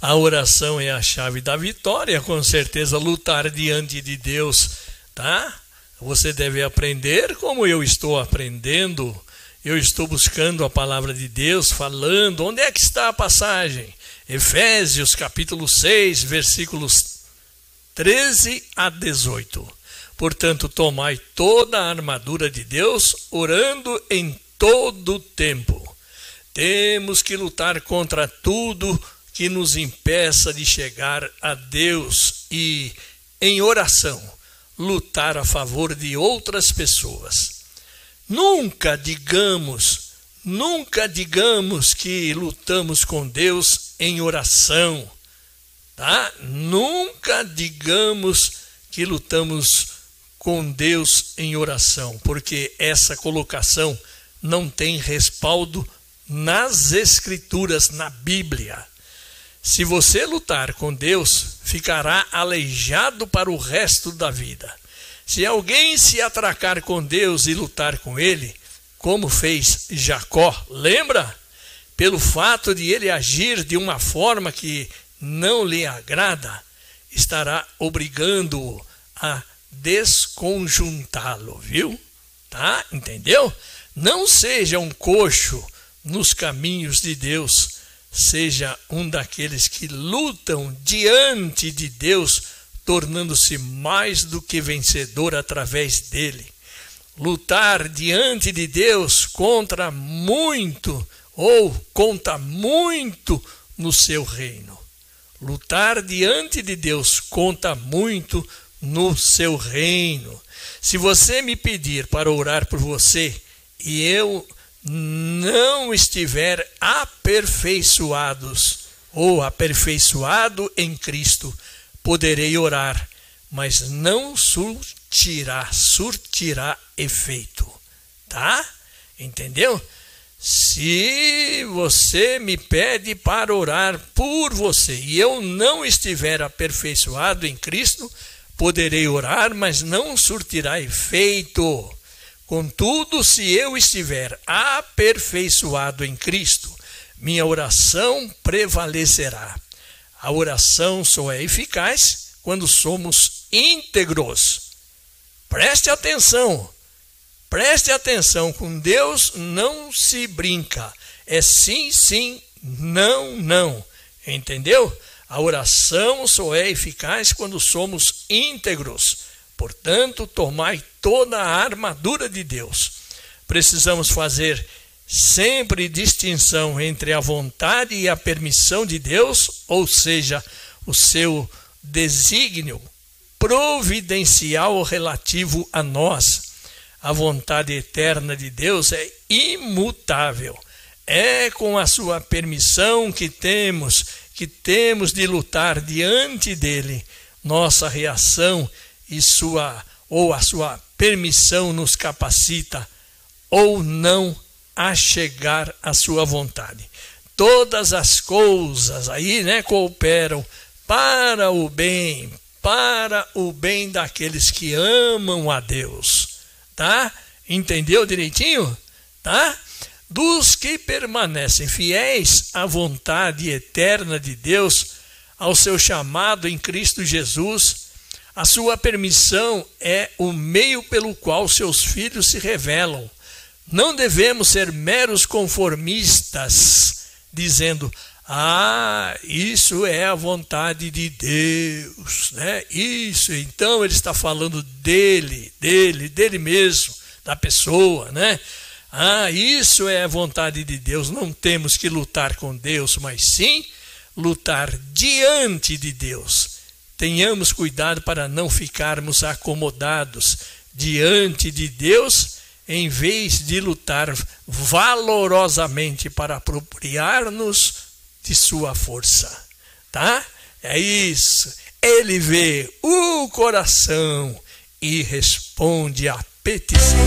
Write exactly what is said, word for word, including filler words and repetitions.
A oração é a chave da vitória, com certeza, lutar diante de Deus, tá? Você deve aprender como eu estou aprendendo. Eu estou buscando a palavra de Deus, falando. Onde é que está a passagem? Efésios capítulo seis, versículos treze a dezoito. Portanto, tomai toda a armadura de Deus, orando em todo o tempo. Temos que lutar contra tudo que nos impeça de chegar a Deus e, em oração, lutar a favor de outras pessoas. Nunca digamos, nunca digamos que lutamos com Deus em oração, tá? Nunca digamos que lutamos com Deus em oração, porque essa colocação não tem respaldo nas Escrituras, na Bíblia. Se você lutar com Deus, ficará aleijado para o resto da vida. Se alguém se atracar com Deus e lutar com ele, como fez Jacó, lembra? Pelo fato de ele agir de uma forma que não lhe agrada, estará obrigando-o a desconjuntá-lo, viu? Tá? Entendeu? Não seja um coxo nos caminhos de Deus, seja um daqueles que lutam diante de Deus, tornando-se mais do que vencedor através dele. Lutar diante de Deus contra muito, ou conta muito no seu reino. Lutar diante de Deus conta muito no seu reino. Se você me pedir para orar por você e eu não estiver aperfeiçoados ou aperfeiçoado em Cristo, poderei orar, mas não surtirá, surtirá efeito, tá? Entendeu? Se você me pede para orar por você e eu não estiver aperfeiçoado em Cristo, poderei orar, mas não surtirá efeito. Contudo, se eu estiver aperfeiçoado em Cristo, minha oração prevalecerá. A oração só é eficaz quando somos íntegros. Preste atenção, preste atenção, com Deus não se brinca. É sim, sim, não, não. Entendeu? A oração só é eficaz quando somos íntegros. Portanto, tomai toda a armadura de Deus. Precisamos fazer sempre distinção entre a vontade e a permissão de Deus, ou seja, o seu desígnio providencial relativo a nós. A vontade eterna de Deus é imutável. É com a sua permissão que temos, que temos de lutar diante dele. Nossa reação e sua ou a sua permissão nos capacita ou não a chegar à sua vontade. Todas as coisas aí, né, cooperam para o bem, para o bem daqueles que amam a Deus, tá? Entendeu direitinho? Tá? Dos que permanecem fiéis à vontade eterna de Deus, ao seu chamado em Cristo Jesus, a sua permissão é o meio pelo qual seus filhos se revelam. Não devemos ser meros conformistas, dizendo, ah, isso é a vontade de Deus, né? Isso, então ele está falando dele, dele, dele mesmo, da pessoa, né? Ah, isso é a vontade de Deus. Não temos que lutar com Deus, mas sim lutar diante de Deus. Tenhamos cuidado para não ficarmos acomodados diante de Deus, em vez de lutar valorosamente para apropriar-nos de sua força, tá? É isso. Ele vê o coração e responde à petição.